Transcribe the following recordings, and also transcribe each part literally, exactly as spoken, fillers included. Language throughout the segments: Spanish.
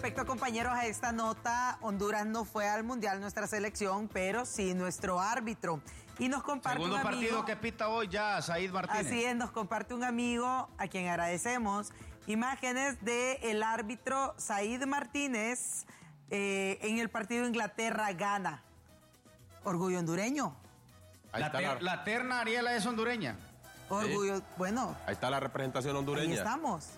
respecto, compañeros, a esta nota, Honduras no fue al Mundial, nuestra selección, pero sí nuestro árbitro. Y nos comparte Segundo un amigo, partido que pita hoy ya, Said Martínez. Así es, nos comparte un amigo a quien agradecemos imágenes del árbitro Said Martínez eh, en el partido Inglaterra-Ghana. Orgullo hondureño. La, ter, la... la terna Ariela es hondureña. Orgullo, sí. Bueno. Ahí está la representación hondureña. Ahí estamos.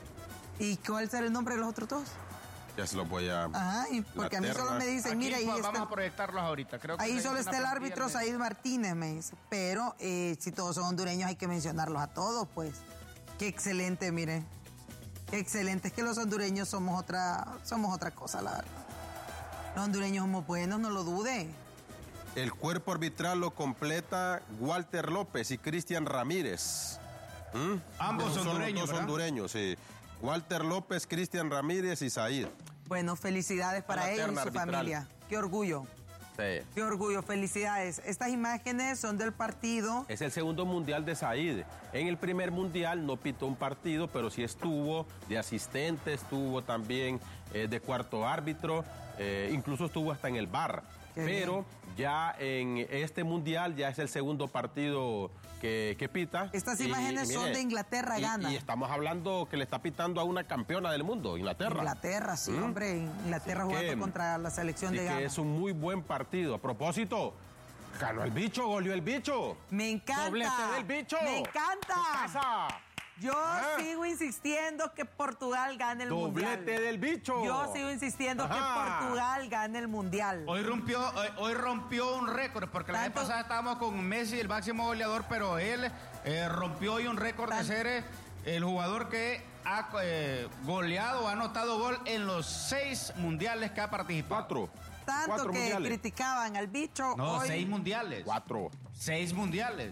¿Y cuál será el nombre de los otros dos? Ya se los voy a... Ajá, porque a mí solo me dicen, mira, ahí vamos está... a proyectarlos ahorita. Creo que ahí solo está el árbitro Said Martínez, me dice. Pero eh, si todos son hondureños hay que mencionarlos a todos, pues. Qué excelente, mire. Qué excelente. Es que los hondureños somos otra, somos otra cosa, la verdad. Los hondureños somos buenos, no lo dude. El cuerpo arbitral lo completa Walter López y Cristian Ramírez. ¿Mm? Ambos son hondureños, dos ¿verdad? hondureños, sí. Walter López, Cristian Ramírez y Said. Bueno, felicidades para ellos y su arbitral. familia. Qué orgullo. Sí. Qué orgullo, felicidades. Estas imágenes son del partido. Es el segundo mundial de Said. En el primer mundial no pitó un partido, pero sí estuvo de asistente, estuvo también eh, de cuarto árbitro, eh, incluso estuvo hasta en el V A R. Qué pero bien. Ya en este mundial ya es el segundo partido que, que pita. Estas imágenes y, y mire, son de Inglaterra-Ghana. Y, y estamos hablando que le está pitando a una campeona del mundo, Inglaterra. Inglaterra, sí, ¿Mm? hombre. Inglaterra sí, jugando que, contra la selección de Ghana. Que es un muy buen partido. A propósito, ganó el bicho, goleó el bicho. Me encanta. Doblete del bicho. Me encanta. ¿Qué pasa? Yo ah. sigo insistiendo que Portugal gane el Doblete mundial. Doblete del bicho. Yo sigo insistiendo Ajá. que Portugal gane el mundial. Hoy rompió, hoy, hoy rompió un récord, porque la vez pasada estábamos con Messi, el máximo goleador, pero él eh, rompió hoy un récord de ser el jugador que ha eh, goleado, ha anotado gol en los seis mundiales que ha participado. Cuatro. Tanto Cuatro que mundiales. criticaban al bicho. No, hoy... seis mundiales. Cuatro. Seis mundiales.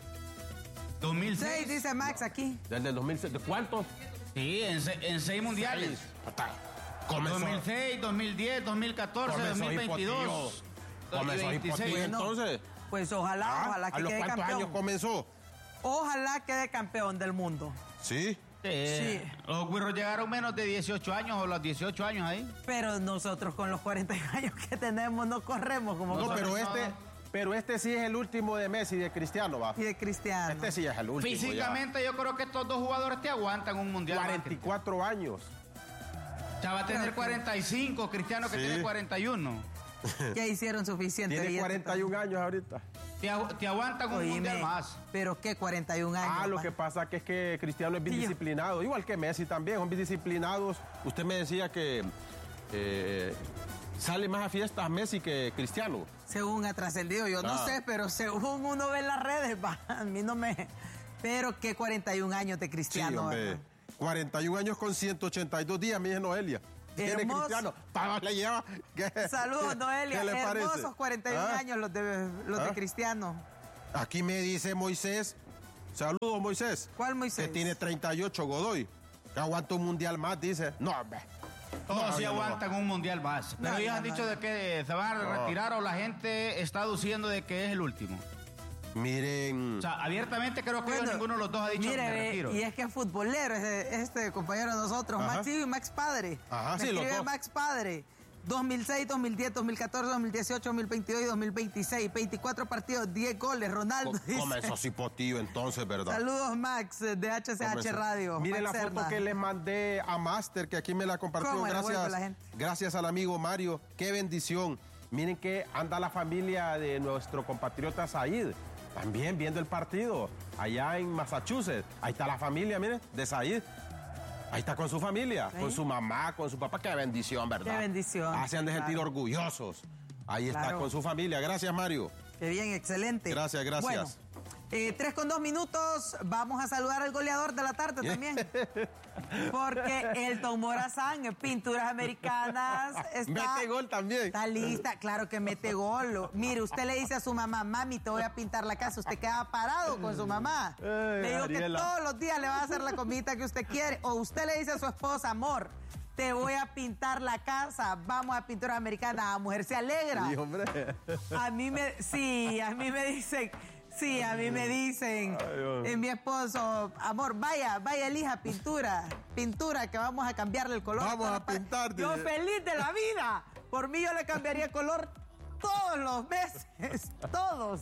dos mil seis. seis, dice Max aquí. Desde el dos mil seis. ¿De cuántos? Sí, en, en seis mundiales. Comenzó. dos mil seis, dos mil diez, dos mil catorce, dos mil veintidós. Comenzó hipotillo, entonces. Pues ojalá, ¿Ah? ojalá que ¿A los quede cuántos campeón. años comenzó? Ojalá quede campeón del mundo. ¿Sí? Sí. sí. Los güiros llegaron menos de dieciocho años o los dieciocho años ahí. Pero nosotros con los cuarenta años que tenemos no corremos como No, pero este... No. Pero este sí es el último de Messi y de Cristiano, va. Y de Cristiano. Este sí es el último. Físicamente ya. yo creo que estos dos jugadores te aguantan un mundial. cuarenta y cuatro años. Ya va a tener cuarenta y cinco, Cristiano que sí. tiene cuarenta y uno. Ya hicieron suficiente. Tiene cuarenta y un años ahorita. Te, te aguantan un Oíme, mundial más. ¿Pero qué? cuarenta y un años. Ah, lo que pasa que es que Cristiano es bien disciplinado. Igual que Messi también, son bien disciplinados. Usted me decía que... Eh, sale más a fiestas Messi que Cristiano. Según ha trascendido, yo ah. no sé, pero según uno ve en las redes, va, a mí no me... Pero que cuarenta y un años de Cristiano. Sí, hombre, cuarenta y un años con ciento ochenta y dos días, mi Noelia. Tiene Cristiano. Para le lleva. Saludos, Noelia. ¿Qué le Hermosos parece? cuarenta y un ¿Ah? años los de, los ¿Ah? de Cristiano. Aquí me dice Moisés. Saludos, Moisés. ¿Cuál Moisés? Que tiene treinta y ocho, Godoy. Que aguanta un mundial más, dice. No, hombre. Todos no, sí aguantan no. un mundial más. Pero no, ellos no, han dicho de que se van a retirar o la gente está aduciendo de que es el último. Miren. O sea, abiertamente creo que bueno, ninguno de los dos ha dicho mire, me retiro. Y es que es futbolero, este, este compañero de nosotros, Ajá. Max y Max Padre. Ajá, Me sí, escribe los Max Padre. dos mil seis, dos mil diez, dos mil catorce, dos mil dieciocho, dos mil veintidós y dos mil veintiséis. veinticuatro partidos, diez goles. Ronaldo Co dice. Comenzó Cipotillo entonces, ¿verdad? Saludos, Max, de H C H comenzó. Radio. Miren Max la foto Herman. que le mandé a Master, que aquí me la compartió. Gracias, gracias al amigo Mario. Qué bendición. Miren que anda la familia de nuestro compatriota Said. También viendo el partido. Allá en Massachusetts. Ahí está la familia, miren, de Said. Ahí está con su familia, ¿sí? Con su mamá, con su papá. Qué bendición, ¿verdad? Qué bendición. Ah, se han de sentir claro. orgullosos. Ahí claro. está con su familia. Gracias, Mario. Qué bien, excelente. Gracias, gracias. Bueno, eh, tres con dos minutos. Vamos a saludar al goleador de la tarde también. Porque Elton Morazán, Pinturas Americanas, está... Mete gol también. Está lista, claro que mete gol. Mire, usted le dice a su mamá, mami, te voy a pintar la casa. Usted queda parado con su mamá. Ay, le digo Ariela. que todos los días le va a hacer la comidita que usted quiere. O usted le dice a su esposa, amor, te voy a pintar la casa, vamos a Pinturas Americanas. La mujer se alegra. Sí, hombre. A mí me, sí, a mí me dicen, Sí, a mí me dicen, eh, mi esposo, amor, vaya, vaya, elija pintura, pintura que vamos a cambiarle el color. Vamos a pintar. Yo feliz de la vida. Por mí yo le cambiaría el color todos los meses, todos.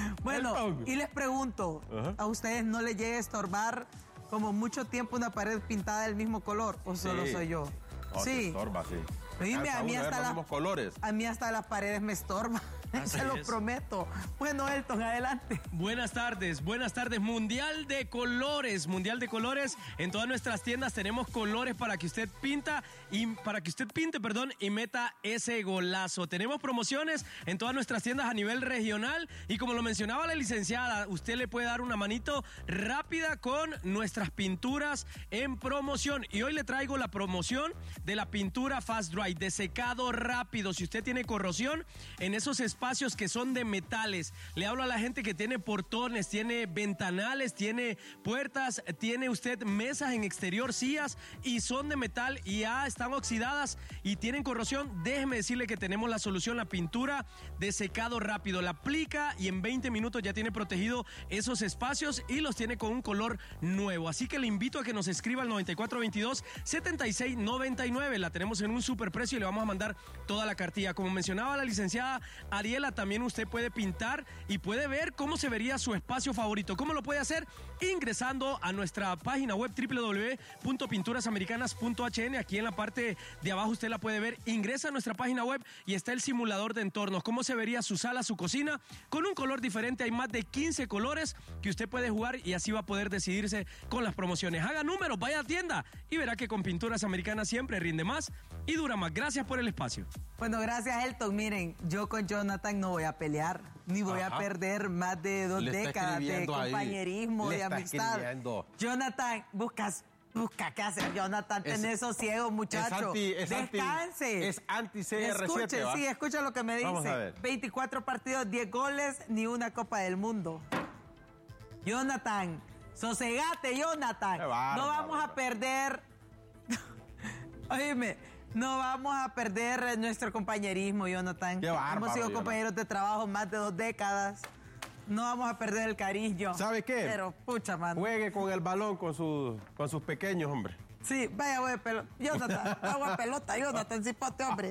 Bueno, y les pregunto, uh-huh. ¿a ustedes no les llega a estorbar como mucho tiempo una pared pintada del mismo color? ¿O solo sí. soy yo? Oh, sí. Estorba, sí. Dime, a, mí hasta la, colores. a mí hasta las paredes me estorban. Se lo prometo. Bueno, Elton, adelante. Buenas tardes, buenas tardes. Mundial de colores, mundial de colores. En todas nuestras tiendas tenemos colores para que usted pinta y para que usted pinte, perdón, y meta ese golazo. Tenemos promociones en todas nuestras tiendas a nivel regional y como lo mencionaba la licenciada, usted le puede dar una manito rápida con nuestras pinturas en promoción. Y hoy le traigo la promoción de la pintura Fast Dry, de secado rápido. Si usted tiene corrosión en esos espacios que son de metales, le hablo a la gente que tiene portones, tiene ventanales, tiene puertas, tiene usted mesas en exterior, sillas y son de metal y ya están oxidadas y tienen corrosión, déjeme decirle que tenemos la solución, la pintura de secado rápido. La aplica y en veinte minutos ya tiene protegido esos espacios y los tiene con un color nuevo. Así que le invito a que nos escriba al noventa y cuatro veintidós, setenta y seis noventa y nueve. La tenemos en un superprecio y le vamos a mandar toda la cartilla. Como mencionaba la licenciada Ariela, también usted puede pintar y puede ver cómo se vería su espacio favorito. ¿Cómo lo puede hacer? Ingresando a nuestra página web doble u doble u doble u punto pinturas americanas punto h n. Aquí en la parte de abajo usted la puede ver. Ingresa a nuestra página web y está el simulador de entornos. ¿Cómo se vería su sala, su cocina? Con un color diferente. Hay más de quince colores que usted puede jugar y así va a poder decidirse con las promociones. Haga números, vaya a tienda y verá que con Pinturas Americanas siempre rinde más y dura más. Gracias por el espacio. Bueno, gracias, Elton. Miren, yo con Jonathan no voy a pelear, ni voy Ajá. a perder más de dos décadas de compañerismo, de amistad. Escribiendo. Jonathan, buscas, busca qué hacer, Jonathan, es, tenés sosiego, muchacho. Es anti, es Descanse. Anti, es anti C R siete, Escuche, ¿va? sí, escucha lo que me dice. veinticuatro partidos, diez goles, ni una Copa del Mundo. Jonathan, sosegate, Jonathan. Bárbaro, no vamos a perder. Oíme. No vamos a perder nuestro compañerismo, Jonathan. Qué bárbaro, Hemos sido Jonathan. compañeros de trabajo más de dos décadas. No vamos a perder el cariño. ¿Sabe qué? Pero, pucha, mano. Juegue con el balón con, su, con sus pequeños, hombre. Sí, vaya, güey, pelota. Jonathan, agua pelota, Jonathan, cipote, hombre.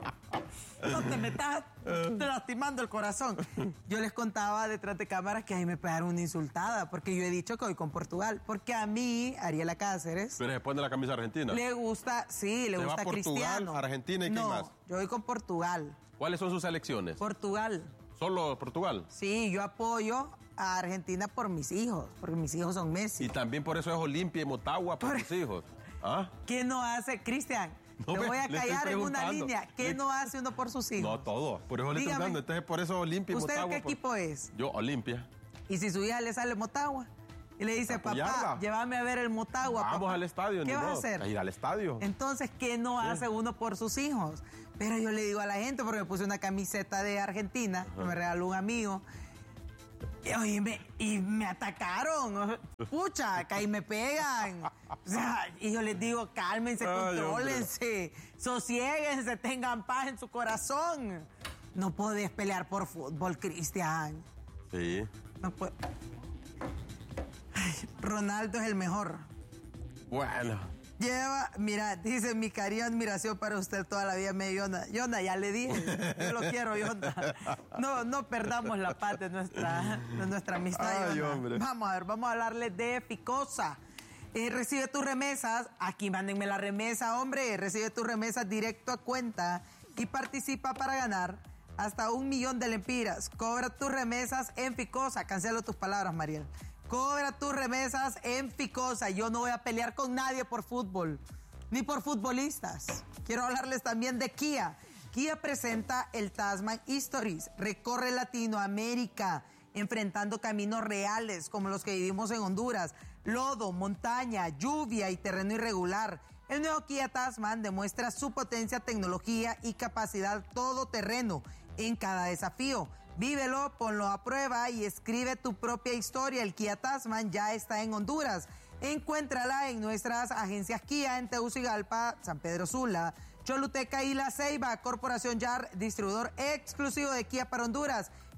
No te metas lastimando el corazón. Yo les contaba detrás de cámaras que ahí me pegaron una insultada, porque yo he dicho que voy con Portugal. Porque a mí, Ariela Cáceres... Pero se pone la camisa argentina. Le gusta, sí, le se gusta va Portugal, Cristiano. Argentina y no, quién más. Yo voy con Portugal. ¿Cuáles son sus selecciones? Portugal. ¿Solo Portugal? Sí, yo apoyo a Argentina por mis hijos, porque mis hijos son Messi. Y también por eso es Olimpia y Motagua por, por sus hijos. ¿Ah? ¿Qué no hace, Cristian? No, te voy a callar en una línea. ¿Qué le... no hace uno por sus hijos? No, todo. Por eso le Dígame, estoy preguntando. Entonces, por eso Olimpia y ¿usted Motagua. ¿Usted qué por... equipo es? Yo, Olimpia. ¿Y si su hija le sale Motagua? Y le dice, Apoyarla. papá, llévame a ver el Motagua. Vamos papá. al estadio. ¿Qué vas a hacer? A ir al estadio. Entonces, ¿qué no sí. hace uno por sus hijos? Pero yo le digo a la gente, porque me puse una camiseta de Argentina, Ajá. que me regaló un amigo. Y, oye, me, y me atacaron. Pucha, acá y me pegan. O sea, y yo les digo, cálmense, Ay, contrólense, sosiéguense, tengan paz en su corazón. No podés pelear por fútbol, Cristian. Sí. No puedo. Ay, Ronaldo es el mejor. Bueno. Lleva, mira, dice, mi cariño, admiración para usted toda la vida, me Yona. Yona, ya le dije, yo lo quiero, Yona. No, no perdamos la paz de nuestra, de nuestra amistad, Ay, Yona. hombre. Vamos a ver, vamos a hablarle de Ficosa. Eh, recibe tus remesas, aquí mándenme la remesa, hombre, recibe tus remesas directo a cuenta y participa para ganar hasta un millón de lempiras. Cobra tus remesas en Ficosa. Cancelo tus palabras, Mariel. Cobra tus remesas en Ficosa. Yo no voy a pelear con nadie por fútbol, ni por futbolistas. Quiero hablarles también de Kia. Kia presenta el Tasman Stories. Recorre Latinoamérica, enfrentando caminos reales como los que vivimos en Honduras. Lodo, montaña, lluvia y terreno irregular. El nuevo Kia Tasman demuestra su potencia, tecnología y capacidad todoterreno en cada desafío. Vívelo, ponlo a prueba y escribe tu propia historia. El Kia Tasman ya está en Honduras. Encuéntrala en nuestras agencias Kia en Tegucigalpa, San Pedro Sula, Choluteca y La Ceiba. Corporación Yar, distribuidor exclusivo de Kia para Honduras.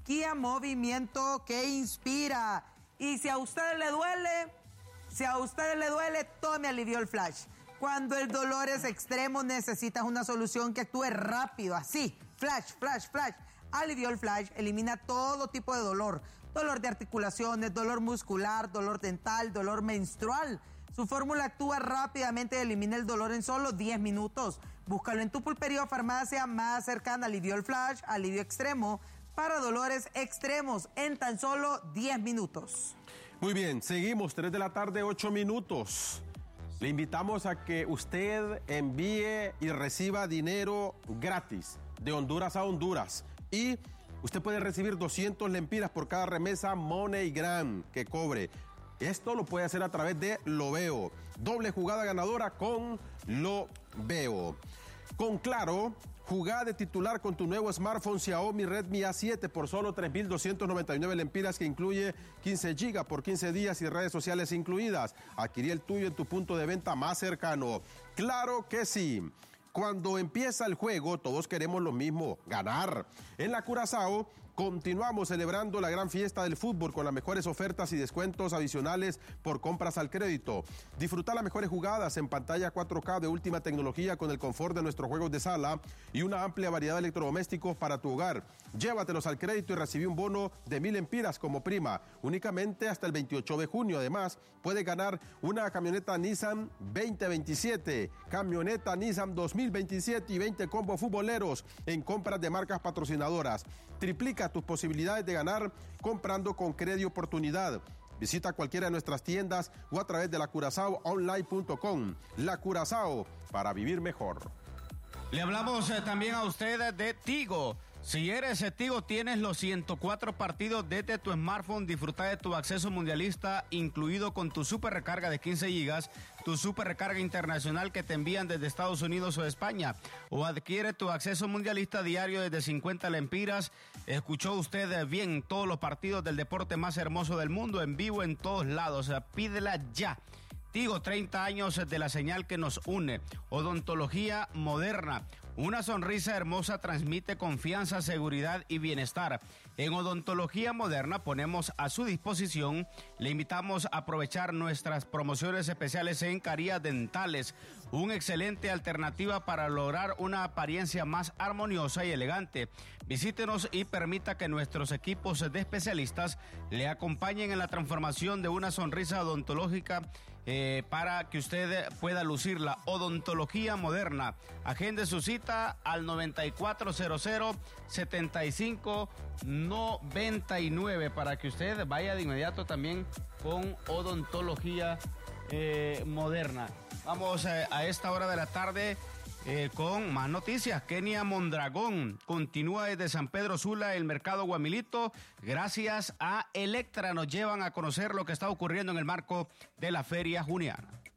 Kia, movimiento que inspira. Y si a usted le duele, si a usted le duele, tome Aliviol Flash. Cuando el dolor es extremo, necesitas una solución que actúe rápido, así. Flash, flash, flash. Aliviol Flash elimina todo tipo de dolor. Dolor de articulaciones, dolor muscular, dolor dental, dolor menstrual. Su fórmula actúa rápidamente y elimina el dolor en solo diez minutos. Búscalo en tu pulpería o farmacia más cercana. Aliviol Flash, alivio extremo para dolores extremos en tan solo diez minutos. Muy bien, seguimos, tres de la tarde, ocho minutos. Le invitamos a que usted envíe y reciba dinero gratis de Honduras a Honduras. Y usted puede recibir doscientas lempiras por cada remesa MoneyGram que cobre. Esto lo puede hacer a través de Loveo. Doble jugada ganadora con Loveo. Con Claro, jugada de titular con tu nuevo smartphone Xiaomi Redmi A siete por solo tres mil doscientas noventa y nueve lempiras, que incluye quince gigas por quince días y redes sociales incluidas. Adquirí el tuyo en tu punto de venta más cercano. Claro que sí. Cuando empieza el juego, todos queremos lo mismo, ganar. En la Curazao, continuamos celebrando la gran fiesta del fútbol con las mejores ofertas y descuentos adicionales por compras al crédito. Disfruta las mejores jugadas en pantalla cuatro K de última tecnología con el confort de nuestros juegos de sala y una amplia variedad de electrodomésticos para tu hogar. Llévatelos al crédito y recibí un bono de mil empiras como prima, únicamente hasta el veintiocho de junio. Además, puedes ganar una camioneta Nissan veinte veintisiete, camioneta Nissan dos mil veintisiete y veinte combos futboleros en compras de marcas patrocinadoras. Triplica tus posibilidades de ganar comprando con Crédito Oportunidad. Visita cualquiera de nuestras tiendas o a través de la curazao online punto com. La Curazao, para vivir mejor. Le hablamos eh, también a usted de Tigo. Si eres Tigo, tienes los ciento cuatro partidos desde tu smartphone. Disfruta de tu acceso mundialista, incluido con tu super recarga de quince gigas, tu super recarga internacional que te envían desde Estados Unidos o de España. O adquiere tu acceso mundialista diario desde cincuenta lempiras. Escuchó usted bien, todos los partidos del deporte más hermoso del mundo, en vivo en todos lados. Pídela ya. Tigo, treinta años de la señal que nos une. Odontología moderna. Una sonrisa hermosa transmite confianza, seguridad y bienestar. En Odontología Moderna ponemos a su disposición, le invitamos a aprovechar nuestras promociones especiales en carillas dentales, una excelente alternativa para lograr una apariencia más armoniosa y elegante. Visítenos y permita que nuestros equipos de especialistas le acompañen en la transformación de una sonrisa odontológica eh, para que usted pueda lucirla. Odontología Moderna. Agende su cita al noventa y cuatro cero cero setenta y cinco noventa y nueve para que usted vaya de inmediato también con Odontología eh, Moderna. Vamos eh, a esta hora de la tarde eh, con más noticias. Kenia Mondragón continúa desde San Pedro Sula, el mercado Guamilito. Gracias a Electra nos llevan a conocer lo que está ocurriendo en el marco de la Feria Juniana.